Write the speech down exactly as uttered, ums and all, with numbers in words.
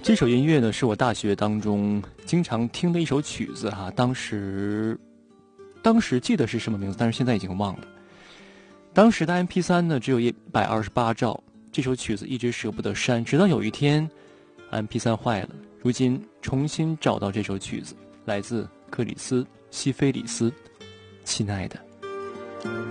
这首音乐呢，是我大学当中经常听的一首曲子哈。当时，当时记得是什么名字，但是现在已经忘了。当时的 M P 三 呢，只有一百二十八兆，这首曲子一直舍不得删，直到有一天 M P 三 坏了，如今重新找到这首曲子，来自克里斯·西菲里斯，亲爱的。